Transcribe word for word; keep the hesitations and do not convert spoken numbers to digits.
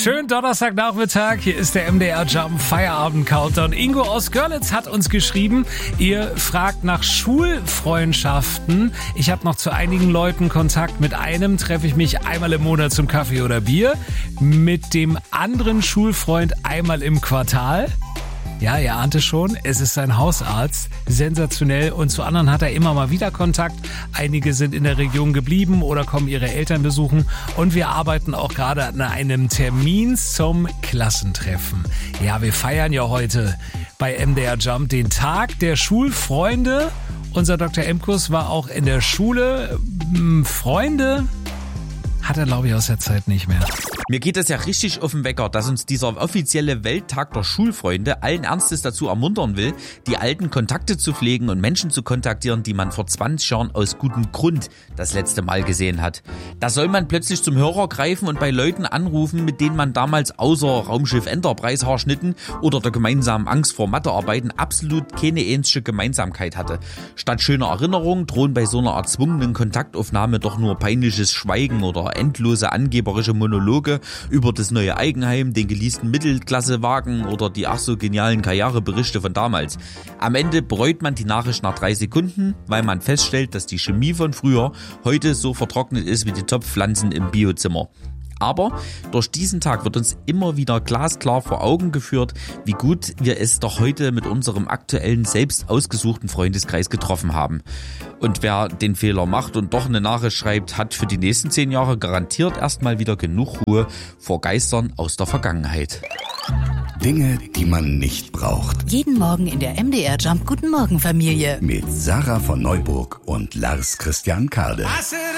Schönen Donnerstagnachmittag, hier ist der M D R Jump Feierabend Countdown. Ingo aus Görlitz hat uns geschrieben, ihr fragt nach Schulfreundschaften. Ich habe noch zu einigen Leuten Kontakt. Mit einem treffe ich mich einmal im Monat zum Kaffee oder Bier. Mit dem anderen Schulfreund einmal im Quartal. Ja, ihr ahnt es schon, es ist sein Hausarzt, sensationell, und zu anderen hat er immer mal wieder Kontakt. Einige sind in der Region geblieben oder kommen ihre Eltern besuchen, und wir arbeiten auch gerade an einem Termin zum Klassentreffen. Ja, wir feiern ja heute bei M D R Jump den Tag der Schulfreunde. Unser Doktor Emkus war auch in der Schule. Freunde hat er, glaube ich, aus der Zeit nicht mehr. Mir geht es ja richtig auf den Wecker, dass uns dieser offizielle Welttag der Schulfreunde allen Ernstes dazu ermuntern will, die alten Kontakte zu pflegen und Menschen zu kontaktieren, die man vor zwanzig Jahren aus gutem Grund das letzte Mal gesehen hat. Da soll man plötzlich zum Hörer greifen und bei Leuten anrufen, mit denen man damals außer Raumschiff Enterprise Haarschnitten oder der gemeinsamen Angst vor Mathearbeiten absolut keine ähnliche Gemeinsamkeit hatte. Statt schöner Erinnerungen drohen bei so einer erzwungenen Kontaktaufnahme doch nur peinliches Schweigen oder endlose angeberische Monologe über das neue Eigenheim, den geleasten Mittelklassewagen oder die ach so genialen Karriereberichte von damals. Am Ende bereut man die Nachricht nach drei Sekunden, weil man feststellt, dass die Chemie von früher heute so vertrocknet ist wie die Topfpflanzen im Biozimmer. Aber durch diesen Tag wird uns immer wieder glasklar vor Augen geführt, wie gut wir es doch heute mit unserem aktuellen, selbst ausgesuchten Freundeskreis getroffen haben. Und wer den Fehler macht und doch eine Nachricht schreibt, hat für die nächsten zehn Jahre garantiert erstmal wieder genug Ruhe vor Geistern aus der Vergangenheit. Dinge, die man nicht braucht. Jeden Morgen in der M D R Jump Guten Morgen Familie. Mit Sarah von Neuburg und Lars Christian Kade.